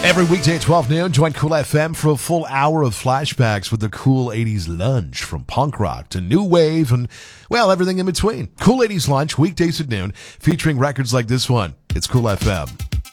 Every weekday at 12 noon, join Cool FM for a full hour of flashbacks with the cool 80s lunch, from punk rock to new wave and, well, everything in between. Cool 80s lunch, weekdays at noon, featuring records like this one. It's Cool FM.